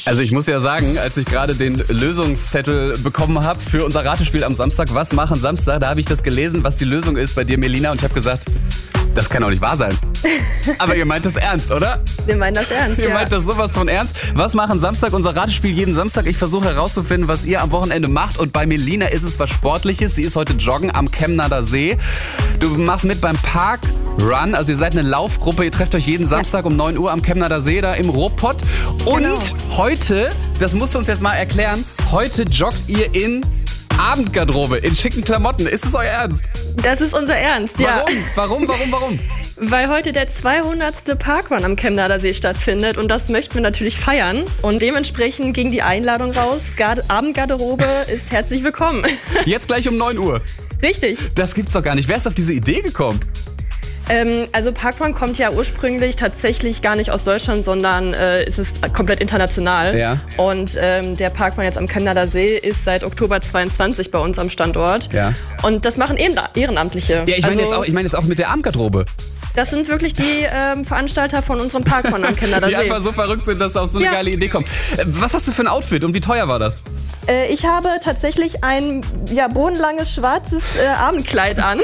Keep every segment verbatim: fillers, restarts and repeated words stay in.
Also ich muss ja sagen, als ich gerade den Lösungszettel bekommen habe für unser Ratespiel am Samstag, was machen Samstag, da habe ich das gelesen, was die Lösung ist bei dir, Melina, und ich habe gesagt, das kann doch nicht wahr sein. Aber ihr meint das ernst, oder? Wir meinen das ernst, Ihr ja. meint das sowas von ernst. Was machen Samstag? Unser Ratespiel jeden Samstag. Ich versuche herauszufinden, was ihr am Wochenende macht. Und bei Melina ist es was Sportliches. Sie ist heute joggen am Chemnader See. Du machst mit beim Park Run. Also ihr seid eine Laufgruppe. Ihr trefft euch jeden Samstag um neun Uhr am Chemnader See, da im Ruhrpott. Und Genau. heute, das musst du uns jetzt mal erklären, heute joggt ihr in Abendgarderobe, in schicken Klamotten. Ist es euer Ernst? Das ist unser Ernst, ja. Warum? Warum? Warum? Warum? Weil heute der zweihundertste Parkrun am Chemnader See stattfindet und das möchten wir natürlich feiern. Und dementsprechend ging die Einladung raus. Gard- Abendgarderobe ist herzlich willkommen. Jetzt gleich um neun Uhr. Richtig. Das gibt's doch gar nicht. Wer ist auf diese Idee gekommen? Ähm, also Parkrun kommt ja ursprünglich tatsächlich gar nicht aus Deutschland, sondern äh, es ist komplett international. Ja. Und ähm, der Parkrun jetzt am Chemnader See ist seit Oktober zweiundzwanzig bei uns am Standort. Ja. Und das machen Ehrenla- Ehrenamtliche. Ja, ich meine also, jetzt auch, ich meine jetzt auch mit der Abendgarderobe. Das sind wirklich die ähm, Veranstalter von unserem Parkrun am Chemnader Die See. einfach so verrückt sind, dass sie auf so eine Ja. geile Idee kommen. Äh, Was hast du für ein Outfit und wie teuer war das? Äh, ich habe tatsächlich ein ja, bodenlanges schwarzes äh, Abendkleid an.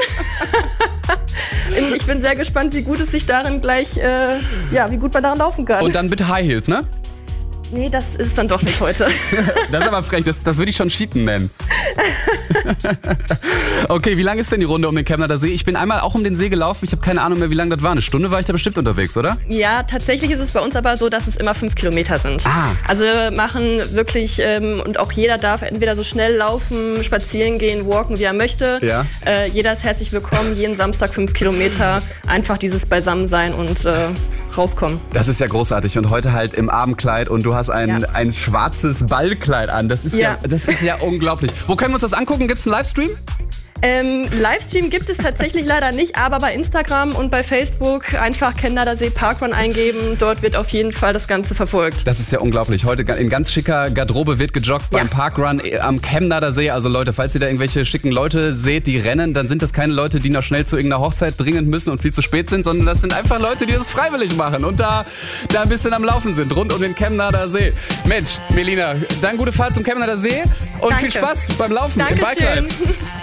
Ich bin sehr gespannt, wie gut es sich darin gleich, äh, ja, wie gut man darin laufen kann. Und dann bitte High Heels, ne? Nee, das ist dann doch nicht heute. Das ist aber frech, das, das würde ich schon Cheaten nennen. Okay, wie lang ist denn die Runde um den Chemnader See? Ich bin einmal auch um den See gelaufen, ich habe keine Ahnung mehr, wie lange das war. Eine Stunde war ich da bestimmt unterwegs, oder? Ja, tatsächlich ist es bei uns aber so, dass es immer fünf Kilometer sind. Ah. Also wir machen wirklich, ähm, und auch jeder darf entweder so schnell laufen, spazieren gehen, walken, wie er möchte. Ja. Äh, jeder ist herzlich willkommen, jeden Samstag fünf Kilometer. Einfach dieses Beisammensein und äh, rauskommen. Das ist ja großartig und heute halt im Abendkleid und du hast ein, Ja. ein schwarzes Ballkleid an. Das ist ja. Ja. das ist ja unglaublich. Wo können wir uns das angucken? Gibt's einen Livestream? Ähm, Livestream gibt es tatsächlich leider nicht, aber bei Instagram und bei Facebook einfach Chemnader See Parkrun eingeben. Dort wird auf jeden Fall das Ganze verfolgt. Das ist ja unglaublich. Heute in ganz schicker Garderobe wird gejoggt beim Ja. Parkrun am Chemnader See. Also Leute, falls ihr da irgendwelche schicken Leute seht, die rennen, dann sind das keine Leute, die noch schnell zu irgendeiner Hochzeit dringend müssen und viel zu spät sind, sondern das sind einfach Leute, die das freiwillig machen und da, da ein bisschen am Laufen sind, rund um den Chemnader See. Mensch, Melina, dann gute Fahrt zum Chemnader See und Danke. viel Spaß beim Laufen im Dankeschön. Ballkleid.